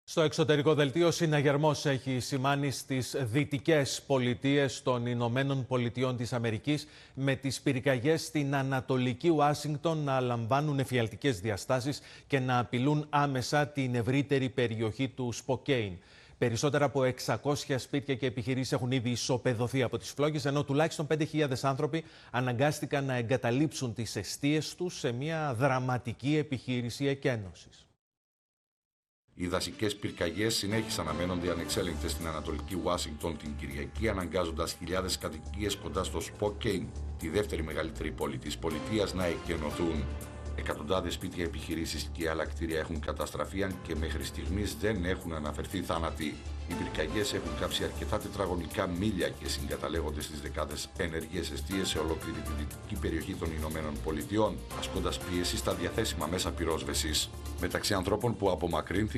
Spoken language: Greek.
Στο εξωτερικό δελτίο, συναγερμός έχει σημάνει στις δυτικές πολιτείες των Ηνωμένων Πολιτειών της Αμερικής, με τις πυρκαγιές στην Ανατολική Ουάσιγκτον να λαμβάνουν εφιαλτικές διαστάσεις και να απειλούν άμεσα την ευρύτερη περιοχή του Σποκέιν. Περισσότερα από 600 σπίτια και επιχειρήσεις έχουν ήδη ισοπεδωθεί από τις φλόγες, ενώ τουλάχιστον 5.000 άνθρωποι αναγκάστηκαν να εγκαταλείψουν τις εστίες τους σε μια δραματική επιχείρηση εκένωσης. Οι δασικές πυρκαγιές συνέχισαν να μένονται ανεξέλεγκτες στην Ανατολική Ουάσιγκτον την Κυριακή, αναγκάζοντας χιλιάδες κατοικίες κοντά στο Σποκέιν, τη δεύτερη μεγαλύτερη πόλη της πολιτείας, να εκενωθούν. Εκατοντάδες σπίτια, επιχειρήσεις και άλλα κτίρια έχουν καταστραφεί, αν και μέχρι στιγμής δεν έχουν αναφερθεί θάνατοι. Οι πυρκαγιές έχουν κάψει αρκετά τετραγωνικά μίλια και συγκαταλέγονται στις δεκάδες ενεργές εστίες σε ολόκληρη τη δυτική περιοχή των Ηνωμένων Πολιτειών, ασκώντας πίεση στα διαθέσιμα μέσα πυρόσβεσης. Μεταξύ ανθρώπων που απομακρύνθηκαν